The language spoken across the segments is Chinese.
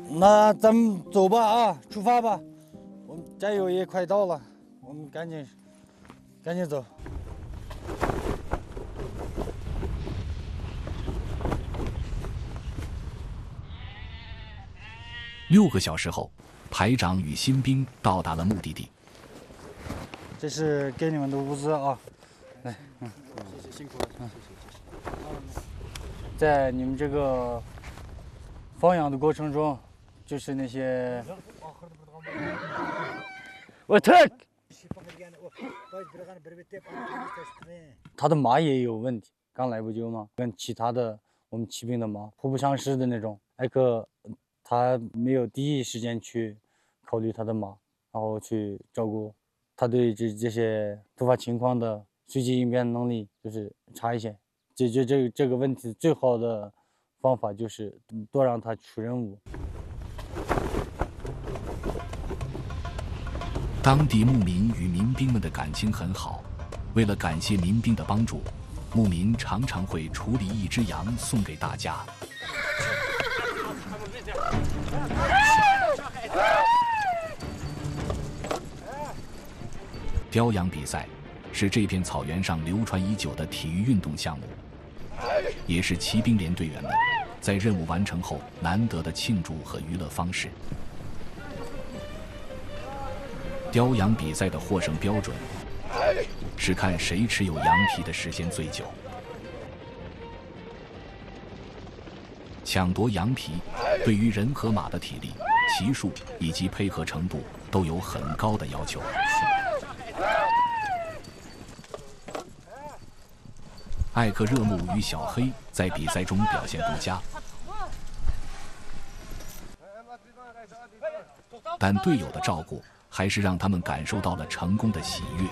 那咱们走吧啊，出发吧！我们加油也快到了，我们赶紧走。 6个小时后，排长与新兵到达了目的地。 这是给你们的物资啊，来， 谢谢辛苦了，谢谢。 在你们这个放养的过程中，就是那些我特，他的马也有问题，刚来不久嘛，跟其他的我们骑兵的马互不相识的那种。艾克他没有第一时间去考虑他的马，然后去照顾。他对这些突发情况的随机应变能力就是差一些。解决这个问题最好的方法就是多让他出任务。 当地牧民与民兵们的感情很好，为了感谢民兵的帮助，牧民常常会处理一只羊送给大家。雕羊比赛是这片草原上流传已久的体育运动项目，也是骑兵连队员们在任务完成后难得的庆祝和娱乐方式。雕羊比赛的获胜标准是看谁持有羊皮的时间最久。抢夺羊皮对于人和马的体力、骑术以及配合程度都有很高的要求。艾克热木与小黑在比赛中表现不佳，但队友的照顾还是让他们感受到了成功的喜悦。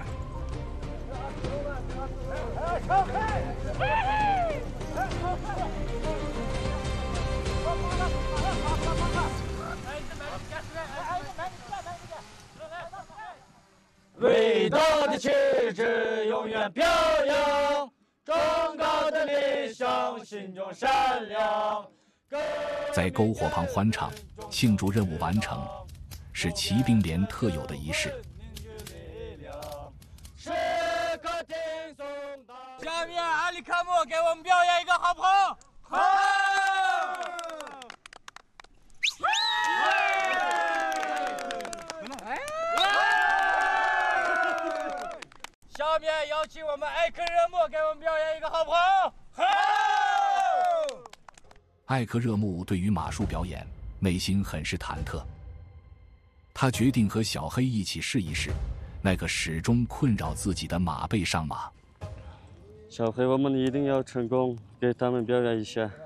伟大的旗帜永远飘扬，崇高的理想心中闪亮。 在篝火旁欢唱，庆祝任务完成，是骑兵连特有的仪式。 下面阿里卡莫给我们表演一个好不好？好！下面邀请我们艾克热木给我们表演一个好不好？好！ 艾克热木对于马术表演内心很是忐忑，他决定和小黑一起试一试那个始终困扰自己的马背上马。 小黑，我们一定要成功，给他们表演一下。